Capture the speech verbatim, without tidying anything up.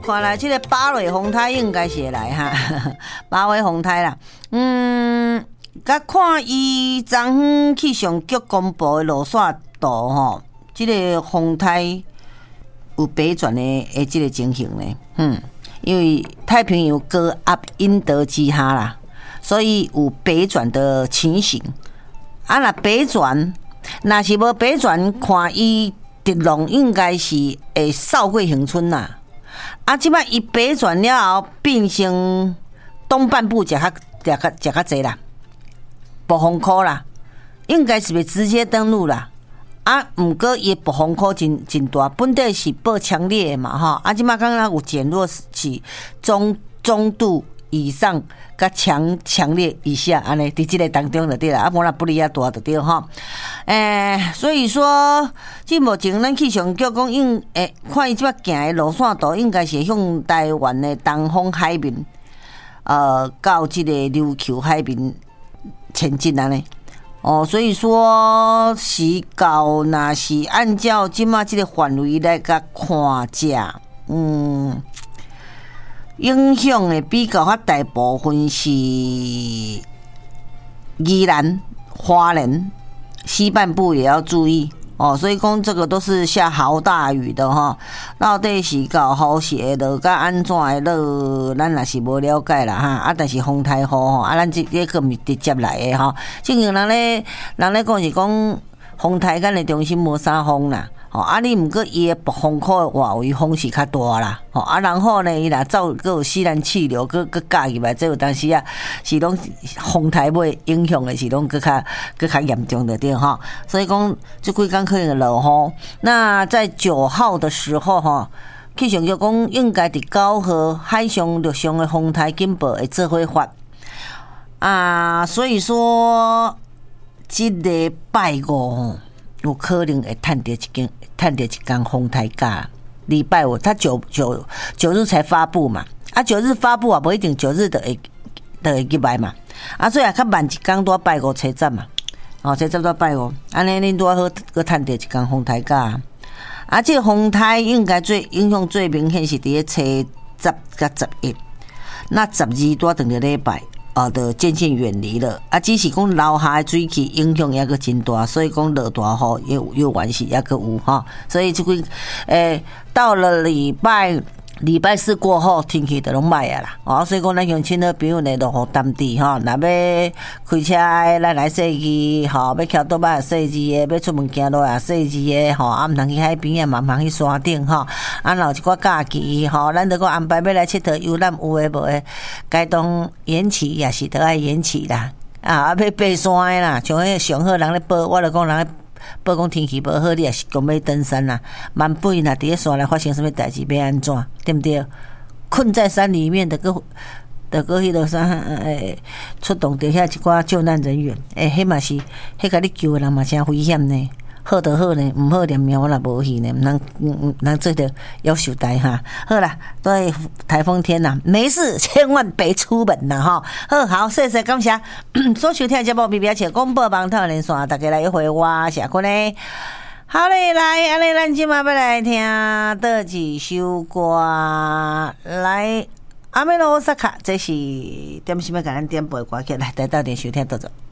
看来这个八类风台应该是会来哈，八位风台啦。嗯，甲看伊昨昏气象局公布的落雪度吼，这个风台有北转的诶，这个情形呢。嗯，因为太平洋高压因德之下啦，所以有北转的情形。啊，若北转，若是无北转，看伊直浪应该是会扫过恒春啦。啊，即摆伊北转了后，变成东半部食较食较食较济啦，暴风圈啦，应该是袂直接登陆啦。啊，毋过伊暴风圈真真大，本地是报强烈的嘛吼。啊，即摆刚刚有减弱是中中度以上，甲强强烈以下，安尼伫即个当中就对啦，啊，无那不离啊大就对吼。诶、欸，所以说，即目前咱气象局讲应诶，看伊即摆行的路线图，应该是向台湾的东方海面，呃，到即个琉球海面前进安尼。哦，所以说是到若是按照即马即个范围来甲看者，嗯。影响的比较较大部分是宜兰、花莲西半部也要注意哦，所以讲这个都是下豪大雨的哈。到底是到好些落，甲安怎的落，咱也是无了解啦哈。啊，但是风台雨吼，啊，咱这这个毋是直接来的哈。正经人咧，人咧讲是讲风台咱的中心无啥风啦。吼，啊，你毋过伊诶暴风圈外围风是较大啦，吼，啊，然后呢，伊若走个有西南气流，个个加入来，这有当时啊，是拢风台尾影响的是拢个较个较严重的对吼，所以讲这几天可能落雨。那在九号的时候哈，气象局讲应该伫九号海上陆上的风台警报会做伙发啊，所以说这礼拜五有可能会探到一根。探到一根风台假，礼拜五他九九九日才发布嘛，啊九日发布啊，不一定九日就会就会入来嘛，啊所以啊较慢一天多拜五车站嘛，哦车站多拜五，安尼恁多好个探到一根风台假，啊这个风台应该最影响最明显是伫咧初十甲十一，那十二多等个礼拜。哦，就渐渐远离了啊！只是讲楼下的水汽影响也个真大，所以讲落大雨也有有关系，也个有哈。所以这个诶，到了礼拜礼拜四过后，天气就拢歹啊啦。哦，所以讲咱乡亲的朋友呢，都好淡定哈。若要开车的，咱来细机吼，要翘倒摆细机的，要出门行路啊细机的吼，啊，毋通去海边啊，嘛毋通去山顶吼。啊，若有一寡假期吼，咱着个安排要来佚佗游览有诶无诶，该当延期也是得爱延期啦。啊，啊要爬山的啦，像迄上好人咧报，我着讲人咧。报讲天气无好，你也是讲要登山啦。万不若伫咧山内发生什么代志，要安怎？对不对？困在山里面的个，的个迄落啥诶，出动底下一寡救难人员，诶，迄嘛是，迄甲你救的人嘛真危险呢。好就好呢，毋好连命我也无去呢，毋通毋通做着要求代哈。好啦，对台风天呐，没事千万别出门呐哈。好，好，谢谢感谢所收听的节目，比比且广播网套连线，大家来一回我下困呢。好嘞，来，安尼咱今嘛要来听倒一首歌，来阿美罗萨卡，这是点什么？甲咱点播歌曲来，带到点收听到走。